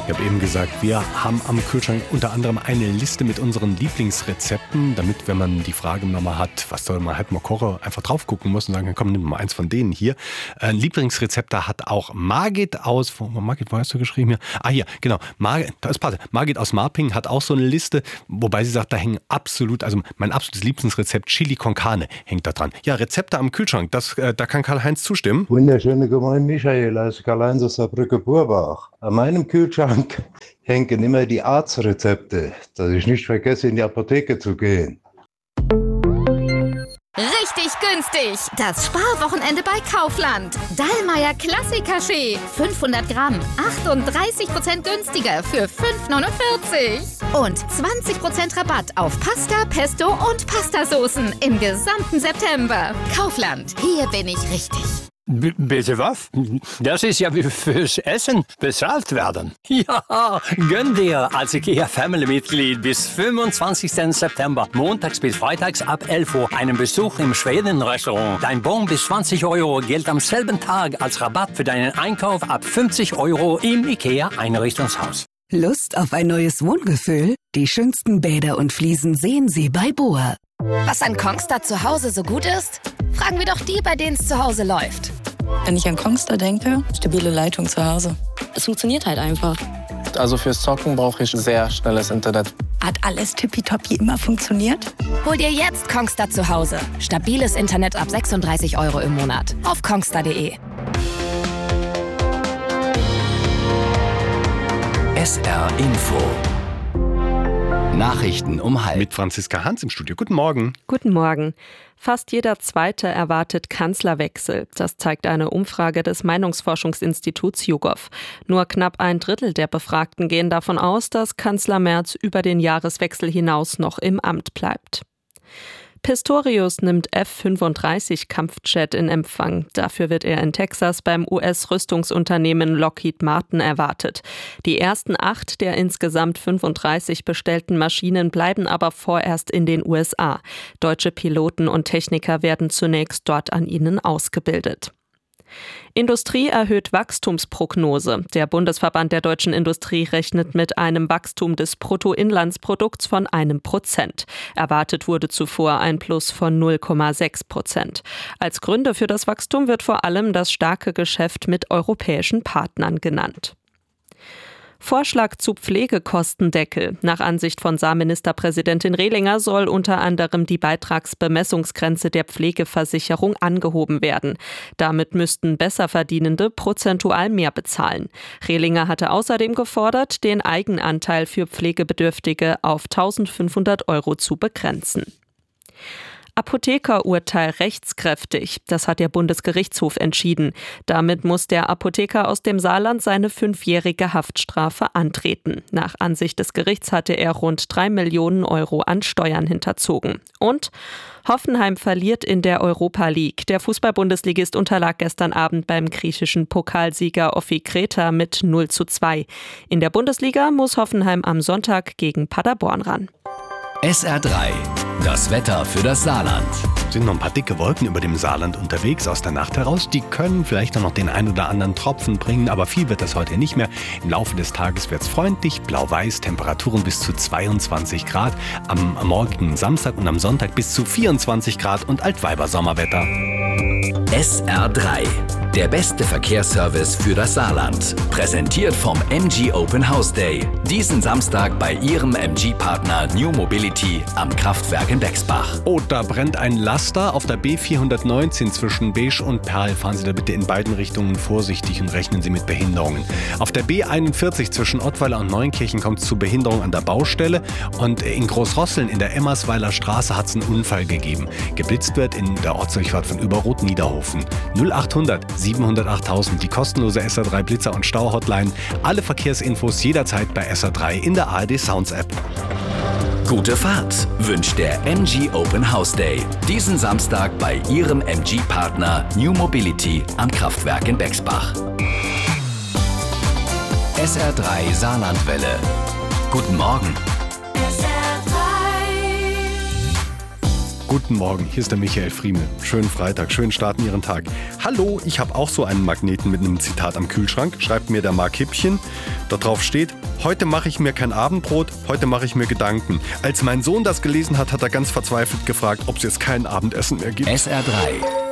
Ich habe eben gesagt, wir haben am Kühlschrank unter anderem eine Liste mit unseren Lieblingsrezepten, damit, wenn man die Frage nochmal hat, was soll man halt mal kochen, einfach drauf gucken muss und sagen, komm, nimm mal eins von denen hier. Ein Lieblingsrezept, da hat auch Margit aus, Margit, wo hast du geschrieben hier? Ah, hier, genau. Margit aus Marping hat auch so eine Liste, wobei sie sagt, da hängen absolut, also mein absolutes Lieblingsrezept, Chili con Carne, hängt da dran. Ja, Rezepte am Kühlschrank, da kann Karl-Heinz zustimmen. Wunderschöne Gemeinde Michael, also Karl-Heinz aus Saarbrücke-Burbach. An meinem Kühlschrank hängen immer die Arztrezepte, dass ich nicht vergesse, in die Apotheke zu gehen. Richtig günstig! Das Sparwochenende bei Kaufland. Dallmayr Klassikaschee. 500 Gramm. 38% günstiger für 5,49. Und 20% Rabatt auf Pasta, Pesto und Pastasoßen im gesamten September. Kaufland. Hier bin ich richtig. Bitte was? Das ist ja wie fürs Essen bezahlt werden. Ja, gönn dir als IKEA-Family-Mitglied bis 25. September, montags bis freitags ab 11 Uhr, einen Besuch im Schweden-Restaurant. Dein Bon bis 20 € gilt am selben Tag als Rabatt für deinen Einkauf ab 50 € im IKEA-Einrichtungshaus. Lust auf ein neues Wohngefühl? Die schönsten Bäder und Fliesen sehen Sie bei Boa. Was an Kongstar zu Hause so gut ist? Fragen wir doch die, bei denen es zu Hause läuft. Wenn ich an Kongstar denke, stabile Leitung zu Hause. Es funktioniert halt einfach. Also fürs Zocken brauche ich sehr schnelles Internet. Hat alles tippitoppi immer funktioniert? Hol dir jetzt Kongstar zu Hause. Stabiles Internet ab 36 € im Monat. Auf kongstar.de. SR Info. Nachrichten um 12:30. Mit Franziska Hans im Studio. Guten Morgen. Guten Morgen. Fast jeder Zweite erwartet Kanzlerwechsel. Das zeigt eine Umfrage des Meinungsforschungsinstituts YouGov. Nur knapp 1/3 der Befragten gehen davon aus, dass Kanzler Merz über den Jahreswechsel hinaus noch im Amt bleibt. Pistorius nimmt F-35-Kampfjet in Empfang. Dafür wird er in Texas beim US-Rüstungsunternehmen Lockheed Martin erwartet. Die ersten 8 der insgesamt 35 bestellten Maschinen bleiben aber vorerst in den USA. Deutsche Piloten und Techniker werden zunächst dort an ihnen ausgebildet. Industrie erhöht Wachstumsprognose. Der Bundesverband der deutschen Industrie rechnet mit einem Wachstum des Bruttoinlandsprodukts von 1%. Erwartet wurde zuvor ein Plus von 0,6%. Als Gründe für das Wachstum wird vor allem das starke Geschäft mit europäischen Partnern genannt. Vorschlag zu Pflegekostendeckel. Nach Ansicht von Saarministerpräsidentin Rehlinger soll unter anderem die Beitragsbemessungsgrenze der Pflegeversicherung angehoben werden. Damit müssten Besserverdienende prozentual mehr bezahlen. Rehlinger hatte außerdem gefordert, den Eigenanteil für Pflegebedürftige auf 1.500 € zu begrenzen. Apothekerurteil rechtskräftig. Das hat der Bundesgerichtshof entschieden. Damit muss der Apotheker aus dem Saarland seine 5-jährige Haftstrafe antreten. Nach Ansicht des Gerichts hatte er rund 3 Millionen € an Steuern hinterzogen. Und Hoffenheim verliert in der Europa League. Der Fußball-Bundesligist unterlag gestern Abend beim griechischen Pokalsieger Offi Kreta mit 0:2. In der Bundesliga muss Hoffenheim am Sonntag gegen Paderborn ran. SR3. Das Wetter für das Saarland. Es sind noch ein paar dicke Wolken über dem Saarland unterwegs aus der Nacht heraus. Die können vielleicht noch den ein oder anderen Tropfen bringen, aber viel wird das heute nicht mehr. Im Laufe des Tages wird es freundlich, blau-weiß, Temperaturen bis zu 22 Grad. Am morgigen Samstag und am Sonntag bis zu 24 Grad und Altweiber-Sommerwetter. SR3. Der beste Verkehrsservice für das Saarland. Präsentiert vom MG Open House Day. Diesen Samstag bei Ihrem MG-Partner New Mobility am Kraftwerk in Bexbach. Oh, da brennt ein Laster auf der B419 zwischen Beesch und Perl. Fahren Sie da bitte in beiden Richtungen vorsichtig und rechnen Sie mit Behinderungen. Auf der B41 zwischen Ottweiler und Neunkirchen kommt es zu Behinderung an der Baustelle. Und in Großrosseln in der Emmersweiler Straße hat es einen Unfall gegeben. Geblitzt wird in der Ortsdurchfahrt von Überrot-Niederhofen. 0800 700 8000, die kostenlose SR3 Blitzer- und Stau-Hotline. Alle Verkehrsinfos jederzeit bei SR3 in der ARD Sounds App. Gute Fahrt wünscht der MG Open House Day. Diesen Samstag bei Ihrem MG-Partner New Mobility am Kraftwerk in Bexbach. SR3 Saarlandwelle. Guten Morgen. Guten Morgen, hier ist der Michael Friemel. Schönen Freitag, schönen Start in Ihren Tag. Hallo, ich habe auch so einen Magneten mit einem Zitat am Kühlschrank, schreibt mir der Mark Hippchen. Da drauf steht: Heute mache ich mir kein Abendbrot, heute mache ich mir Gedanken. Als mein Sohn das gelesen hat, hat er ganz verzweifelt gefragt, ob es jetzt kein Abendessen mehr gibt. SR3